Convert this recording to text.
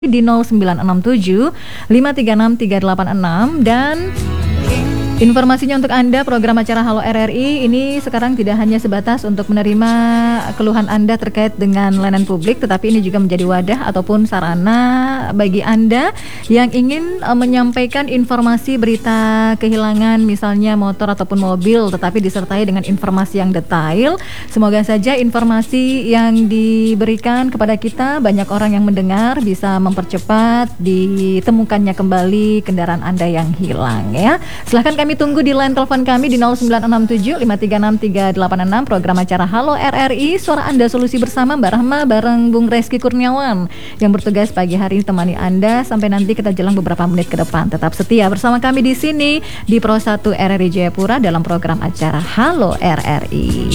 di 0967 536 386 dan informasinya untuk Anda, program acara Halo RRI ini sekarang tidak hanya sebatas untuk menerima keluhan Anda terkait dengan layanan publik, tetapi ini juga menjadi wadah ataupun sarana bagi Anda yang ingin menyampaikan informasi berita kehilangan misalnya motor ataupun mobil, tetapi disertai dengan informasi yang detail. Semoga saja informasi yang diberikan kepada kita, banyak orang yang mendengar, bisa mempercepat ditemukannya kembali kendaraan Anda yang hilang ya. Silahkan kami tunggu di line telepon kami di 0967 536 386, program acara Halo RRI, suara Anda solusi bersama Mbak Rahma bareng Bung Reski Kurniawan yang bertugas pagi hari ini temani Anda sampai nanti kita jelang beberapa menit ke depan. Tetap setia bersama kami di sini di Pro 1 RRI Jayapura dalam program acara Halo RRI.